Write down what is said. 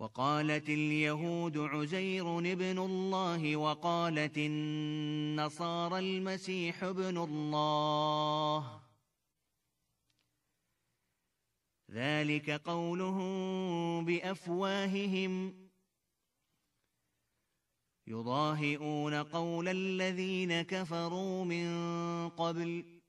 وقالت اليهود عزير ابن الله وقالت النصارى المسيح ابن الله، ذلك قولهم بأفواههم يضاهئون قول الذين كفروا من قبل